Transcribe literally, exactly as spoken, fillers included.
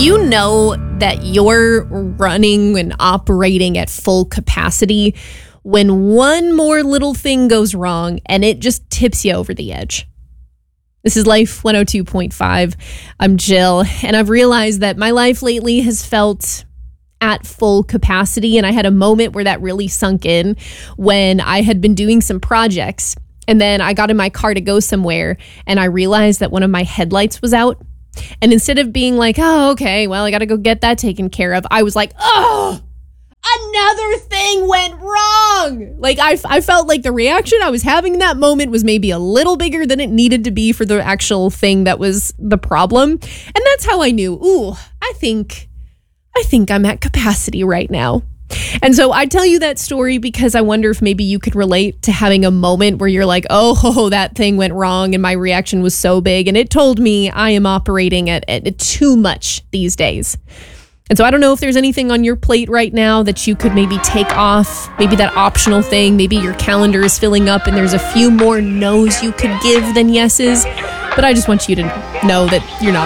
you know that you're running and operating at full capacity when one more little thing goes wrong and it just tips you over the edge? This is Life one oh two point five. I'm Jill, and I've realized that my life lately has felt at full capacity, and I had a moment where that really sunk in when I had been doing some projects, and then I got in my car to go somewhere, and I realized that one of my headlights was out. And instead of being like, oh, okay, well, I got to go get that taken care of, I was like, oh, another thing went wrong. Like, I, I felt like the reaction I was having in that moment was maybe a little bigger than it needed to be for the actual thing that was the problem. And that's how I knew, ooh, I think, I think I'm at capacity right now. And so I tell you that story because I wonder if maybe you could relate to having a moment where you're like, oh, that thing went wrong and my reaction was so big and it told me I am operating at, at too much these days. And so I don't know if there's anything on your plate right now that you could maybe take off, maybe that optional thing, maybe your calendar is filling up and there's a few more no's you could give than yeses. But I just want you to know that you're not